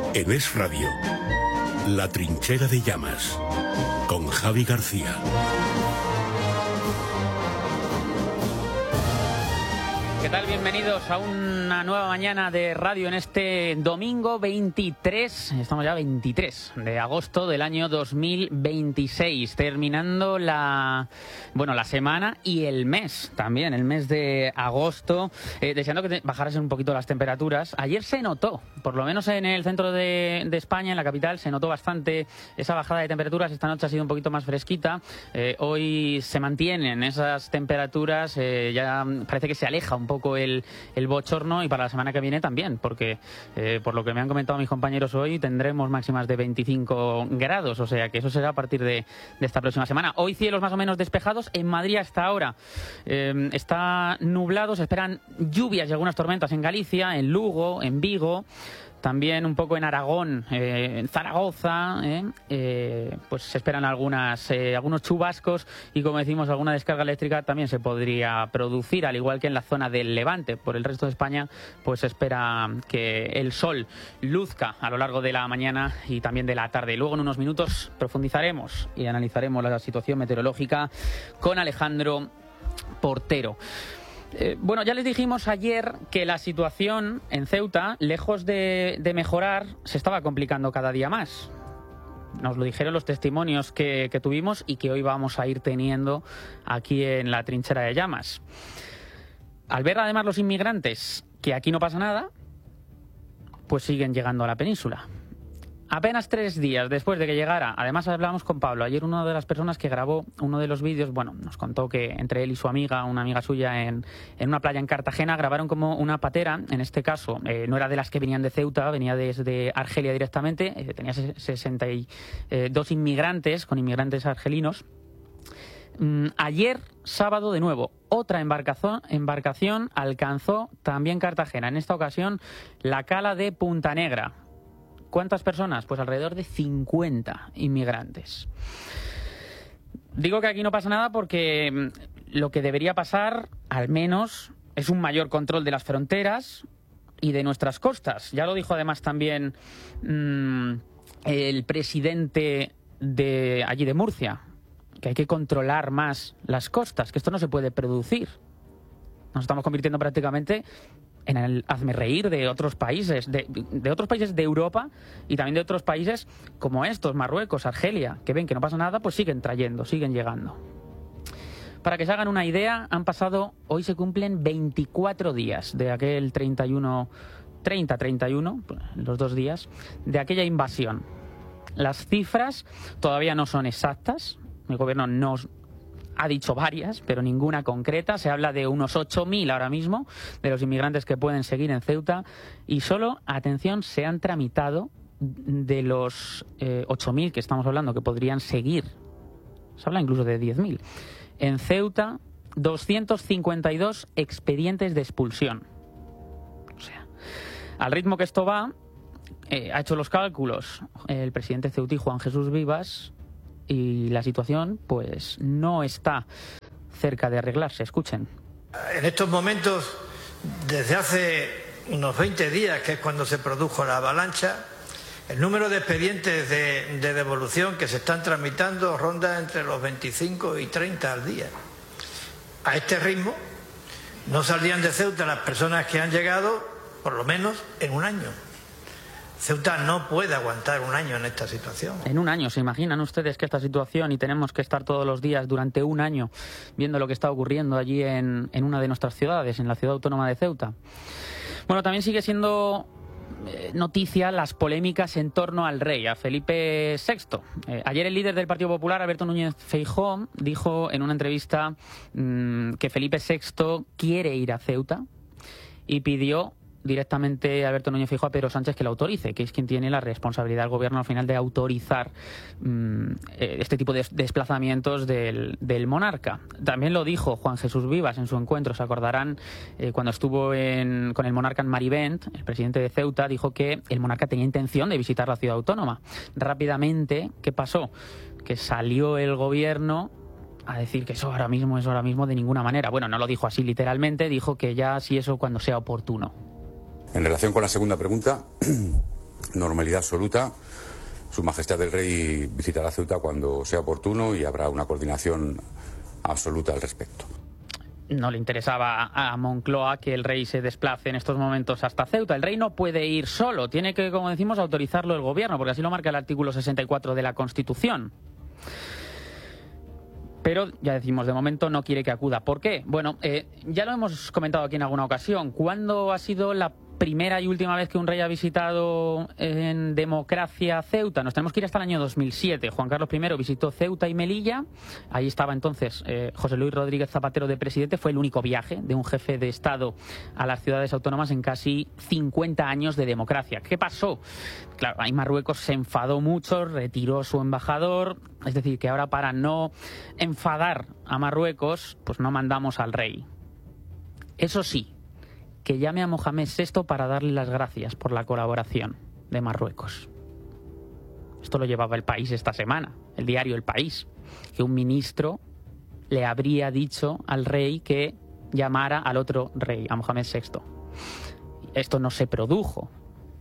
En Es Radio, La Trinchera de Llamas, con Javi García. ¿Qué tal? Bienvenidos a una nueva mañana de radio en este domingo 23, estamos ya 23 de agosto del año 2026, terminando la semana y el mes también, el mes de agosto, deseando que bajaran un poquito las temperaturas. Ayer se notó, por lo menos en el centro de España, en la capital, se notó bastante esa bajada de temperaturas. Esta noche ha sido un poquito más fresquita, hoy se mantienen esas temperaturas, ya parece que se aleja un poco el bochorno, y para la semana que viene también, porque por lo que me han comentado mis compañeros hoy tendremos máximas de 25 grados, o sea que eso será a partir de esta próxima semana. Hoy cielos más o menos despejados, en Madrid hasta ahora está nublado, se esperan lluvias y algunas tormentas en Galicia, en Lugo, en Vigo, también un poco en Aragón, en Zaragoza, pues se esperan algunos chubascos y, como decimos, alguna descarga eléctrica también se podría producir, al igual que en la zona del Levante. Por el resto de España, pues se espera que el sol luzca a lo largo de la mañana y también de la tarde. Luego, en unos minutos, profundizaremos y analizaremos la situación meteorológica con Alejandro Portero. Bueno, ya les dijimos ayer que la situación en Ceuta, lejos de mejorar, se estaba complicando cada día más. Nos lo dijeron los testimonios que tuvimos y que hoy vamos a ir teniendo aquí en la Trinchera de Llamas. Al ver además los inmigrantes que aquí no pasa nada, pues siguen llegando a la península. Apenas 3 días después de que llegara, además hablamos con Pablo, ayer una de las personas que grabó uno de los vídeos, bueno, nos contó que entre él y su amiga, una amiga suya en una playa en Cartagena, grabaron como una patera, en este caso no era de las que venían de Ceuta, venía desde Argelia directamente, tenía 62 inmigrantes, con inmigrantes argelinos. Ayer, sábado, de nuevo, otra embarcación alcanzó también Cartagena, en esta ocasión la cala de Punta Negra. ¿Cuántas personas? Pues alrededor de 50 inmigrantes. Digo que aquí no pasa nada porque lo que debería pasar, al menos, es un mayor control de las fronteras y de nuestras costas. Ya lo dijo además también el presidente de allí de Murcia, que hay que controlar más las costas, que esto no se puede producir. Nos estamos convirtiendo prácticamente en el hazmerreír de otros países, de otros países de Europa y también de otros países como estos, Marruecos, Argelia, que ven que no pasa nada, pues siguen trayendo, siguen llegando. Para que se hagan una idea, hoy se cumplen 24 días de aquel 31, los 2 días, de aquella invasión. Las cifras todavía no son exactas, el gobierno no ha dicho varias, pero ninguna concreta. Se habla de unos 8.000 ahora mismo, de los inmigrantes que pueden seguir en Ceuta, y solo, atención, se han tramitado de los 8.000 que estamos hablando, que podrían seguir. Se habla incluso de 10.000. En Ceuta, 252 expedientes de expulsión. O sea, al ritmo que esto va, ha hecho los cálculos el presidente ceutí, Juan Jesús Vivas, y la situación pues no está cerca de arreglarse. Escuchen. En estos momentos, desde hace unos 20 días, que es cuando se produjo la avalancha, el número de expedientes de devolución que se están tramitando ronda entre los 25 y 30 al día. A este ritmo no saldrían de Ceuta las personas que han llegado por lo menos en un año. Ceuta no puede aguantar un año en esta situación. En un año, ¿se imaginan ustedes que esta situación, y tenemos que estar todos los días durante un año viendo lo que está ocurriendo allí en una de nuestras ciudades, en la ciudad autónoma de Ceuta? Bueno, también sigue siendo noticia las polémicas en torno al rey, a Felipe VI. Ayer el líder del Partido Popular, Alberto Núñez Feijóo, dijo en una entrevista que Felipe VI quiere ir a Ceuta y pidió directamente a Alberto Núñez Feijóo a Pedro Sánchez que lo autorice, que es quien tiene la responsabilidad del gobierno al final de autorizar este tipo de desplazamientos del monarca. También lo dijo Juan Jesús Vivas en su encuentro, se acordarán, cuando estuvo con el monarca en Marivent, el presidente de Ceuta dijo que el monarca tenía intención de visitar la ciudad autónoma. Rápidamente, ¿qué pasó? Que salió el gobierno a decir que eso ahora mismo de ninguna manera. Bueno, no lo dijo así literalmente, dijo que ya si eso cuando sea oportuno. En relación con la segunda pregunta, normalidad absoluta. Su Majestad el Rey visitará Ceuta cuando sea oportuno y habrá una coordinación absoluta al respecto. No le interesaba a Moncloa que el rey se desplace en estos momentos hasta Ceuta. El rey no puede ir solo, tiene que, como decimos, autorizarlo el gobierno, porque así lo marca el artículo 64 de la Constitución. Pero, ya decimos, de momento no quiere que acuda. ¿Por qué? Bueno, ya lo hemos comentado aquí en alguna ocasión. ¿Cuándo ha sido la primera y última vez que un rey ha visitado en democracia Ceuta? Nos tenemos que ir hasta el año 2007. Juan Carlos I visitó Ceuta y Melilla. Ahí estaba entonces José Luis Rodríguez Zapatero de presidente. Fue el único viaje de un jefe de Estado a las ciudades autónomas en casi 50 años de democracia. ¿Qué pasó? Claro, ahí Marruecos se enfadó mucho, retiró su embajador. Es decir, que ahora para no enfadar a Marruecos, pues no mandamos al rey. Eso sí, que llame a Mohamed VI para darle las gracias por la colaboración de Marruecos. Esto lo llevaba El País esta semana, el diario El País, que un ministro le habría dicho al rey que llamara al otro rey, a Mohamed VI. Esto no se produjo.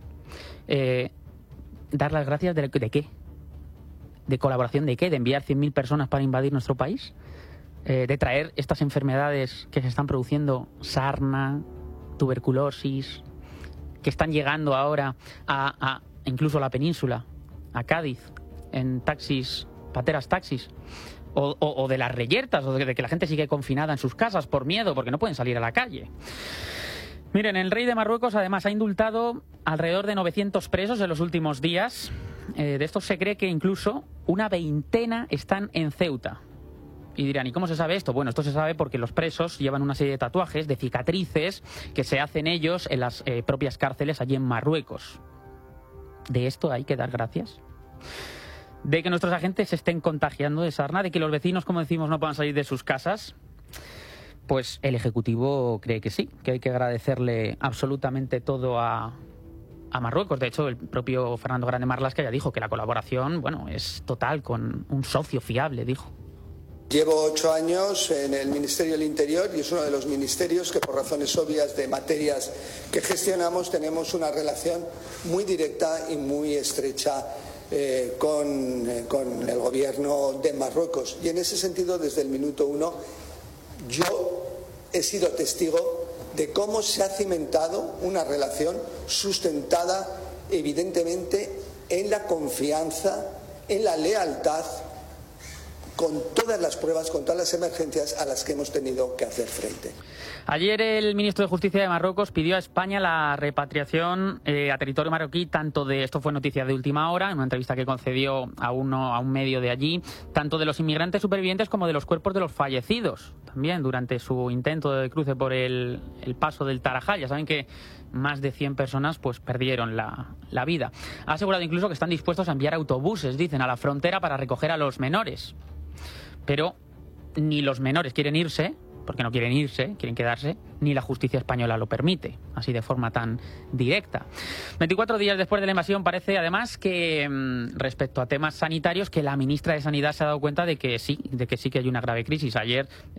¿Dar las gracias de qué? ¿De colaboración de qué? ¿De enviar 100.000 personas para invadir nuestro país? ¿De traer estas enfermedades que se están produciendo, sarna, tuberculosis, que están llegando ahora a incluso a la península, a Cádiz, en taxis, pateras taxis, o de las reyertas, o de que la gente sigue confinada en sus casas por miedo, porque no pueden salir a la calle? Miren, el rey de Marruecos además ha indultado alrededor de 900 presos en los últimos días. De estos se cree que incluso una veintena están en Ceuta. Y dirán, ¿y cómo se sabe esto? Bueno, esto se sabe porque los presos llevan una serie de tatuajes, de cicatrices, que se hacen ellos en las propias cárceles allí en Marruecos. ¿De esto hay que dar gracias? ¿De que nuestros agentes se estén contagiando de sarna? ¿De que los vecinos, como decimos, no puedan salir de sus casas? Pues el Ejecutivo cree que sí, que hay que agradecerle absolutamente todo a Marruecos. De hecho, el propio Fernando Grande Marlaska ya dijo que la colaboración, bueno, es total, con un socio fiable, dijo. Llevo 8 años en el Ministerio del Interior y es uno de los ministerios que, por razones obvias de materias que gestionamos, tenemos una relación muy directa y muy estrecha con el gobierno de Marruecos. Y en ese sentido, desde el minuto 1, yo he sido testigo de cómo se ha cimentado una relación sustentada evidentemente en la confianza, en la lealtad, con todas las pruebas, con todas las emergencias a las que hemos tenido que hacer frente. Ayer el ministro de Justicia de Marruecos pidió a España la repatriación a territorio marroquí, tanto de, esto fue noticia de última hora, en una entrevista que concedió a un medio de allí, tanto de los inmigrantes supervivientes como de los cuerpos de los fallecidos, también durante su intento de cruce por el paso del Tarajal. Ya saben que más de 100 personas pues perdieron la vida. Ha asegurado incluso que están dispuestos a enviar autobuses, dicen, a la frontera para recoger a los menores. Pero ni los menores quieren irse, porque no quieren irse, quieren quedarse, ni la justicia española lo permite, así de forma tan directa. 24 días después de la invasión parece además que respecto a temas sanitarios, que la ministra de Sanidad se ha dado cuenta de que sí que hay una grave crisis. Ayer